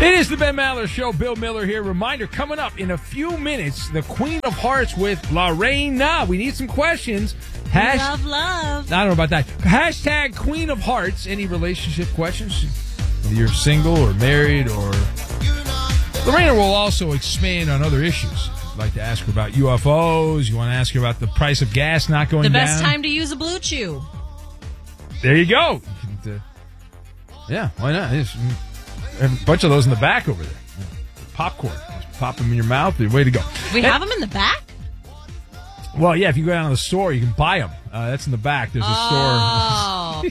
It is the Ben Maller Show. Bill Miller here. Reminder, coming up in a few minutes, the Queen of Hearts with Lorena. We need some questions. Love. I don't know about that. Hashtag Queen of Hearts. Any relationship questions? Whether you're single or married or... Lorena will also expand on other issues. If you'd like to ask her about UFOs, you want to ask her about the price of gas not going down. The best time to use a Blue Chew. There you go. Yeah, why not? There's a bunch of those in the back over there. Popcorn. Just pop them in your mouth. Way to go. We have them in the back? Well, yeah, if you go down to the store, you can buy them. That's in the back. There's a store.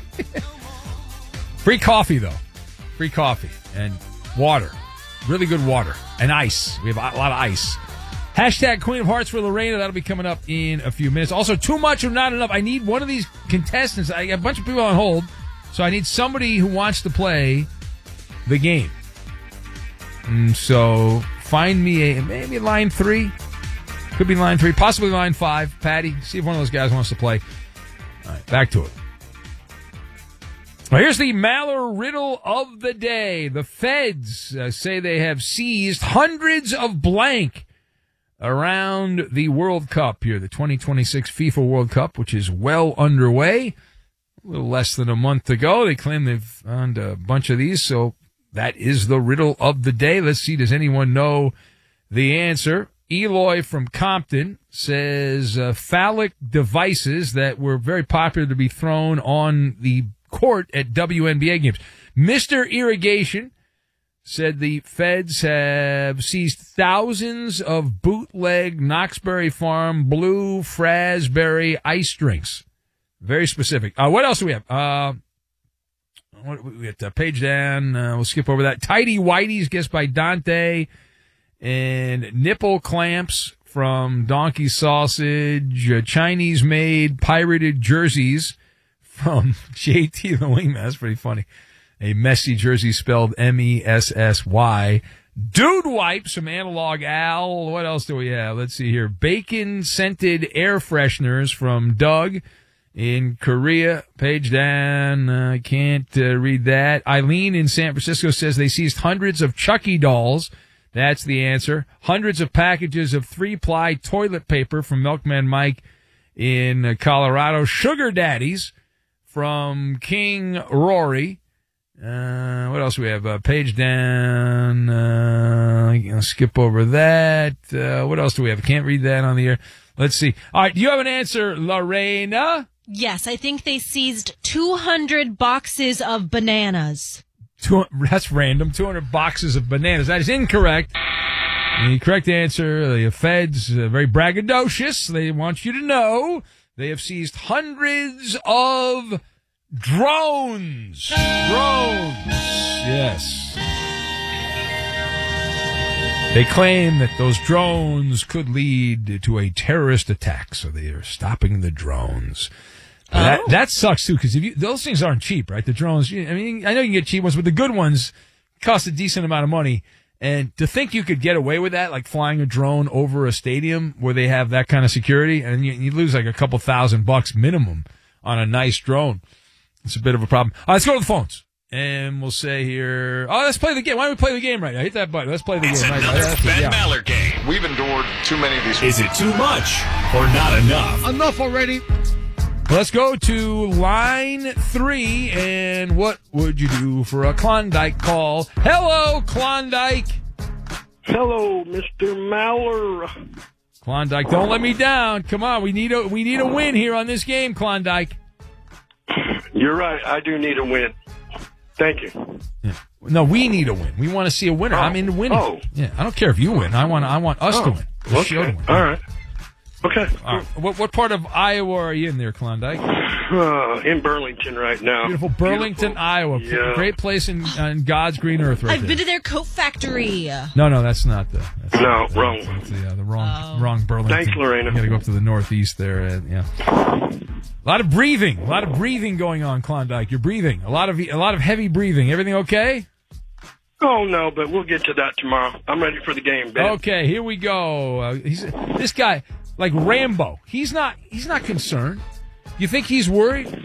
Free coffee, though. Free coffee and water. Really good water. And ice. We have a lot of ice. Hashtag Queen of Hearts for Lorena. That'll be coming up in a few minutes. Also, too much or not enough. I need one of these contestants. I got a bunch of people on hold, so I need somebody who wants to play the game. So find me maybe line 3. Could be line 3, possibly line 5. Patty, see if one of those guys wants to play. All right, back to it. Well, here's the Maller riddle of the day. The feds say they have seized hundreds of blank around the World Cup here, the 2026 FIFA World Cup, which is well underway. A little less than a month ago. They claim they've found a bunch of these, so that is the riddle of the day. Let's see, does anyone know the answer? Eloy from Compton says phallic devices that were very popular to be thrown on the court at WNBA games. Mr. Irrigation said the feds have seized thousands of bootleg Knoxberry Farm blue Frasberry ice drinks. Very specific. What else do we have? We got page down. We'll skip over that. Tidy Whitey's guessed by Dante. And nipple clamps from Donkey Sausage. Chinese-made pirated jerseys from JT the Wingman. That's pretty funny. A messy jersey spelled Messy. Dude wipes from Analog Al. What else do we have? Let's see here. Bacon-scented air fresheners from Doug in Korea. Page down. I can't read that. Eileen in San Francisco says they seized hundreds of Chucky dolls. That's the answer. Hundreds of packages of 3-ply toilet paper from Milkman Mike in Colorado. Sugar daddies from King Rory. What else do we have? Page down. I'll skip over that. What else do we have? I can't read that on the air. Let's see. All right. Do you have an answer, Lorena? Yes, I think they seized 200 boxes of bananas. That's random. 200 boxes of bananas. That is incorrect. The correct answer, the feds, very braggadocious. They want you to know they have seized hundreds of drones. Yes. They claim that those drones could lead to a terrorist attack, so they are stopping the drones. That sucks, too, because those things aren't cheap, right? The drones, I mean, I know you can get cheap ones, but the good ones cost a decent amount of money. And to think you could get away with that, like flying a drone over a stadium where they have that kind of security, and you lose like a couple $1,000 minimum on a nice drone. It's a bit of a problem. Let's go to the phones. And we'll say here, let's play the game. Why don't we play the game right now? Hit that button. Let's play the game right now. It's another Ben Maller game. We've endured too many of these. Is it too much or not enough? Enough already. Let's go to line 3, and what would you do for a Klondike call? Hello, Klondike. Hello, Mr. Maller. Klondike, don't let me down. Come on, we need a win here on this game, Klondike. You're right. I do need a win. Thank you. Yeah. No, we need a win. We want to see a winner. I'm into winning. Oh. Yeah, I don't care if you win. I want us to win. The show to win. All right. Okay. What part of Iowa are you in there, Klondike? In Burlington right now. Beautiful Burlington, Iowa. Yeah. Great place on God's green earth right I've been to their coat factory. No, that's not the... wrong. That's the wrong Burlington. Thanks, Lorena. You got to go up to the northeast there. Yeah. A lot of breathing going on, Klondike. You're breathing. A lot of heavy breathing. Everything okay? Oh, no, but we'll get to that tomorrow. I'm ready for the game, Ben. Okay, here we go. This guy... Like Rambo, he's not concerned. You think he's worried?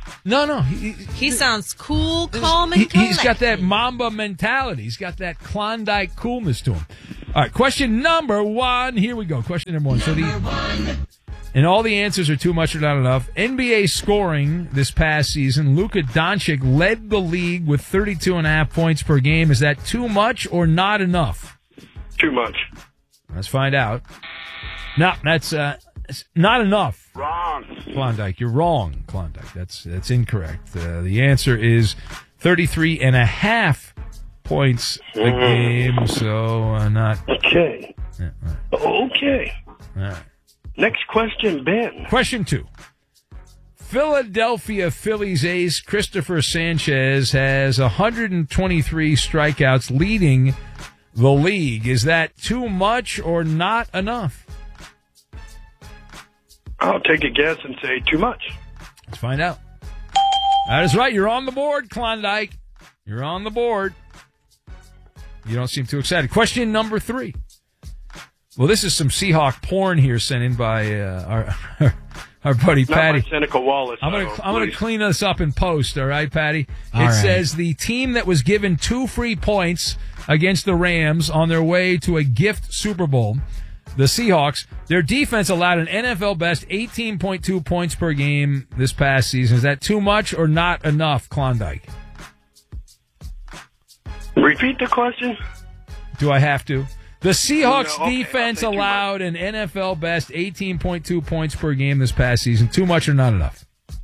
No. He sounds cool, calm, and collected. He's got that Mamba mentality. He's got that Klondike coolness to him. All right, question number 1. Here we go. Question number 1. And all the answers are too much or not enough. NBA scoring this past season, Luka Doncic led the league with 32.5 points per game. Is that too much or not enough? Too much. Let's find out. No, that's not enough. Wrong. Klondike, you're wrong, Klondike. That's incorrect. The answer is 33.5 points a game, so not... Okay. Yeah, all right. Okay. All right. Next question, Ben. Question 2. Philadelphia Phillies ace Christopher Sanchez has 123 strikeouts, leading the league. Is that too much or not enough? I'll take a guess and say too much. Let's find out. That is right. You're on the board, Klondike. You're on the board. You don't seem too excited. Question number 3. Well, this is some Seahawk porn here sent in by our buddy Patty. Not my Seneca Wallace. I'm gonna clean this up in post. All right, Patty. All it right. says the team that was given 2 free points against the Rams on their way to a gift Super Bowl, the Seahawks, their defense allowed an NFL best 18.2 points per game this past season. Is that too much or not enough, Klondike? Repeat the question. Do I have to? The Seahawks No, okay, defense I'll take too allowed an NFL best 18.2 points per game this past season. Too much or not enough?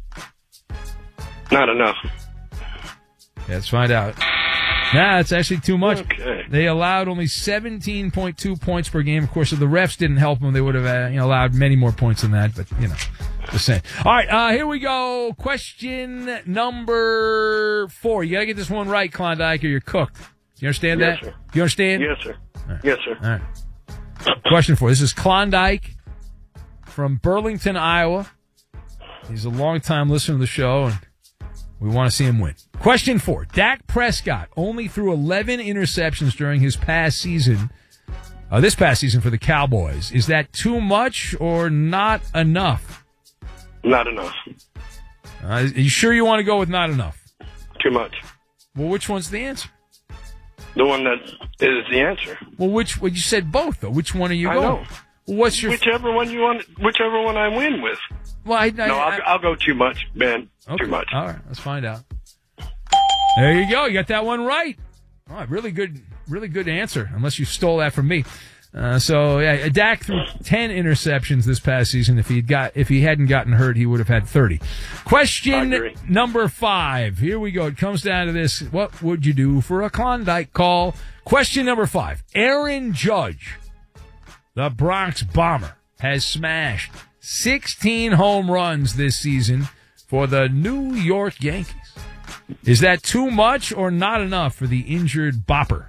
Not enough. Yeah, let's find out. Nah, it's actually too much. Okay. They allowed only 17.2 points per game. Of course, if the refs didn't help them, they would have allowed many more points than that. But, just saying. All right, here we go. Question number 4. You got to get this one right, Klondike, or you're cooked. You understand Yes, that? sir. You understand? Yes, sir. Right. Yes, sir. All right. Question 4. This is Klondike from Burlington, Iowa. He's a longtime listener to the show, and we want to see him win. Question 4. Dak Prescott only threw 11 interceptions during his past season, this past season for the Cowboys. Is that too much or not enough? Not enough. Are you sure you want to go with not enough? Too much. Well, which one's the answer? The one that is the answer. Well, you said both, though. Which one are you I going? know. Well, what's your... Whichever one you want, whichever one I win with. Well, I'll go too much, Ben. Okay. Too much. All right, let's find out. There you go. You got that one right. All right, really good answer, unless you stole that from me. Dak threw 10 interceptions this past season. If he hadn't gotten hurt, he would have had 30. Question number 5. Here we go. It comes down to this. What would you do for a Klondike call? Question number 5. Aaron Judge, the Bronx Bomber, has smashed 16 home runs this season for the New York Yankees. Is that too much or not enough for the injured Bopper?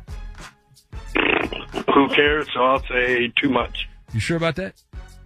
Who cares? So I'll say too much. You sure about that?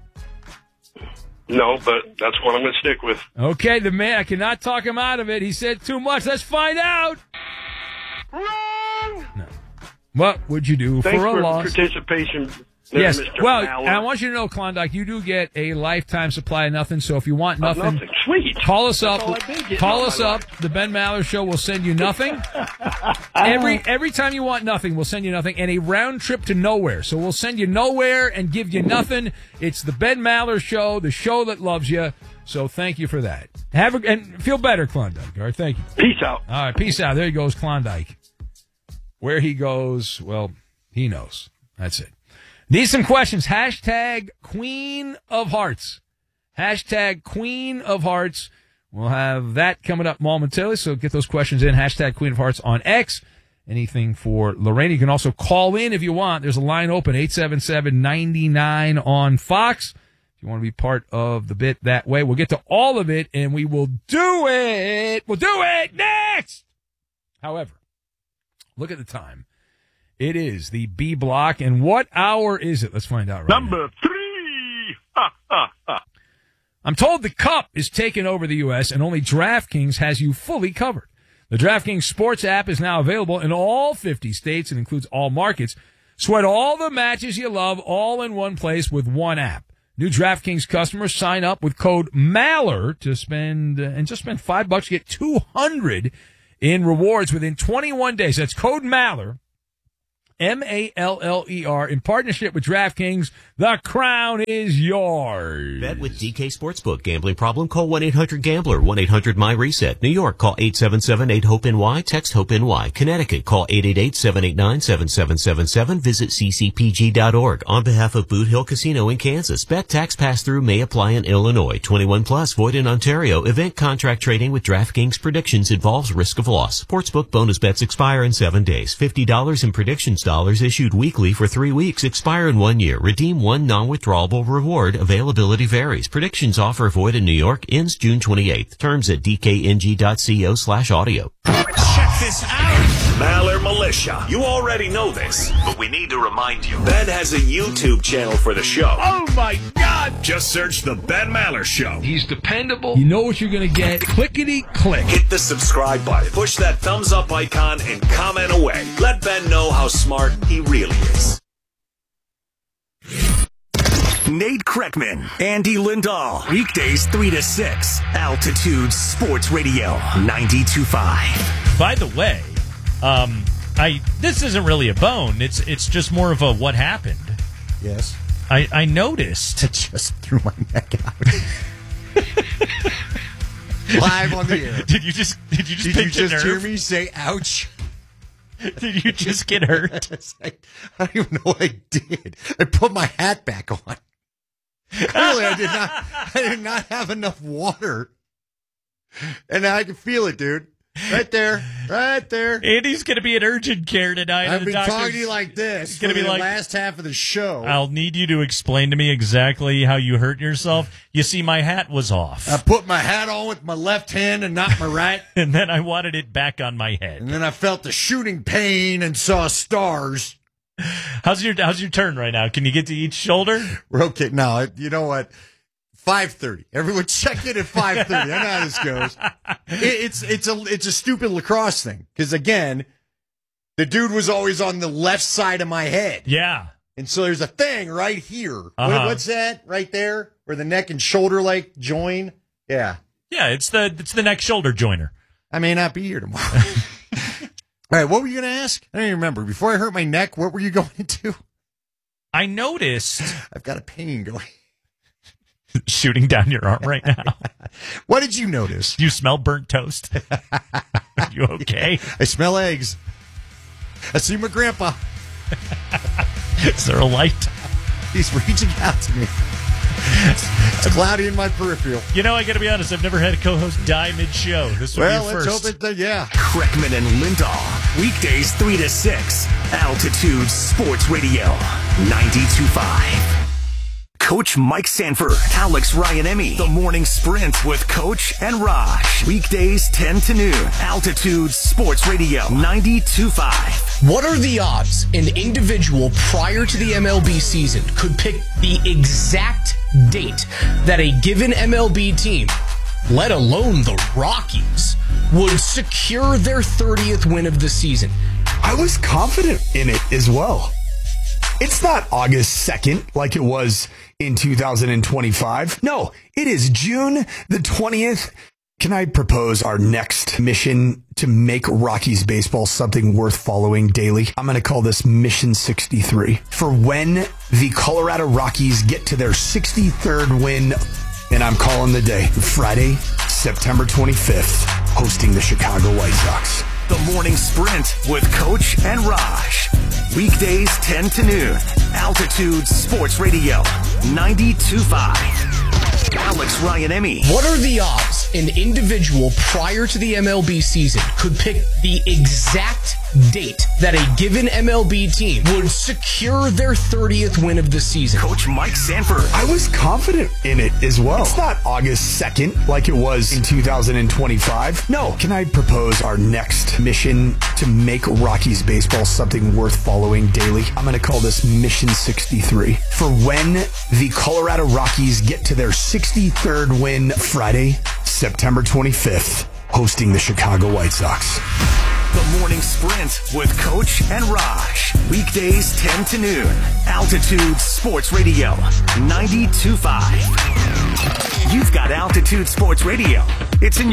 No, but that's what I'm going to stick with. Okay, the man, I cannot talk him out of it. He said too much. Let's find out. Wrong! No. What would you do Thanks for a loss? Participation. Yes. Mr. Well, Mallard. and I want you to know, Klondike, you do get a lifetime supply of nothing. So if you want nothing, Sweet. call us That's up. all I've been getting Call all us my up. life. The Ben Maller Show will send you nothing. Every time you want nothing, we'll send you nothing, and a round trip to nowhere. So we'll send you nowhere and give you nothing. It's the Ben Maller Show, the show that loves you. So thank you for that. And feel better, Klondike. All right, thank you. Peace out. All right, peace out. There he goes, Klondike. Where he goes, well, he knows. That's it. Need some questions. Hashtag Queen of Hearts. Hashtag Queen of Hearts. We'll have that coming up momentarily, so get those questions in. Hashtag Queen of Hearts on X. Anything for Lorraine. You can also call in if you want. There's a line open, 877-99 on Fox. If you want to be part of the bit that way, we'll get to all of it, and we will do it. We'll do it next. However, look at the time. It is the B block, and what hour is it? Let's find out right Number now. 3. I'm told the Cup is taking over the U.S., and only DraftKings has you fully covered. The DraftKings Sports app is now available in all 50 states and includes all markets. Sweat all the matches you love all in one place with one app. New DraftKings customers sign up with code MALLER to spend $5 to get $200 in rewards within 21 days. That's code MALLER, MALLER, in partnership with DraftKings. The crown is yours. Bet with DK Sportsbook. Gambling problem? Call 1-800-GAMBLER. 1-800-MY-RESET. New York, call 877-8-HOPE-NY. Text HOPE-NY. Connecticut, call 888-789-7777. Visit ccpg.org. On behalf of Boot Hill Casino in Kansas, bet tax pass-through may apply in Illinois. 21 plus, void in Ontario. Event contract trading with DraftKings predictions involves risk of loss. Sportsbook bonus bets expire in 7 days. $50 in predictions dollars issued weekly for 3 weeks. Expire in 1 year. Redeem one non-withdrawable reward. Availability varies. Predictions offer void in New York. Ends June 28th. Terms at dkng.co/audio. Check this out. Maller Militia. You already know this, but we need to remind you. Ben has a YouTube channel for the show. Oh, my God. Just search The Ben Maller Show. He's dependable. You know what you're going to get. Clickety-click. Hit the subscribe button. Push that thumbs up icon and comment away. Let Ben know how smart he really is. Nate Kreckman, Andy Lindahl. Weekdays 3 to 6. Altitude Sports Radio 92.5. By the way, this isn't really a bone. It's just more of a what happened. Yes. I noticed. I just threw my neck out. Live on the air. Did you just hear me say ouch? Did you just get hurt? I don't even know what I did. I put my hat back on. Clearly, I did not have enough water. And I can feel it, dude. Right there. Andy's going to be in urgent care tonight. I've been talking to you like this for the last half of the show. I'll need you to explain to me exactly how you hurt yourself. You see, my hat was off. I put my hat on with my left hand and not my right. And then I wanted it back on my head. And then I felt the shooting pain and saw stars. How's your turn right now? Can you get to each shoulder? We're okay. No, you know what? 5:30. Everyone check in at 5:30. I know how this goes. It's a stupid lacrosse thing. Because again, the dude was always on the left side of my head. Yeah. And so there's a thing right here. Uh-huh. What's that? Right there? Where the neck and shoulder join? Yeah. Yeah, it's the neck shoulder joiner. I may not be here tomorrow. All right, what were you going to ask? I don't even remember. Before I hurt my neck, what were you going into? I noticed. I've got a pain going. Shooting down your arm right now. What did you notice? Do you smell burnt toast? Are you okay? I smell eggs. I see my grandpa. Is there a light? He's reaching out to me. It's cloudy in my peripheral. You know, I got to be honest. I've never had a co-host die mid-show. This will be your first. Let's hope yeah. Kreckman and Lindahl. Weekdays 3 to 6. Altitude Sports Radio 92.5. Coach Mike Sanford, Alex Ryan-Emmy, The Morning Sprint with Coach and Raj. Weekdays 10 to noon. Altitude Sports Radio 92.5. What are the odds an individual prior to the MLB season could pick the exact date that a given MLB team, let alone the Rockies, would secure their 30th win of the season? I was confident in it as well. It's not August 2nd like it was in 2025. No, it is June the 20th. Can I propose our next mission to make Rockies baseball something worth following daily? I'm going to call this Mission 63. For when the Colorado Rockies get to their 63rd win, and I'm calling the day Friday, September 25th, hosting the Chicago White Sox. The Morning Sprint with Coach and Raj. Weekdays 10 to noon. Altitude Sports Radio 92.5. Alex Ryan-Emmy. What are the odds an individual prior to the MLB season could pick the exact date that a given MLB team would secure their 30th win of the season? Coach Mike Sanford. I was confident in it as well. It's not August 2nd like it was in 2025. No. Can I propose our next mission to make Rockies baseball something worth following daily? I'm going to call this Mission 63. For when the Colorado Rockies get to their 63rd win Friday, September 25th, hosting the Chicago White Sox. The Morning Sprint with Coach and Raj. Weekdays 10 to noon. Altitude Sports Radio 92.5. You've got Altitude Sports Radio. It's in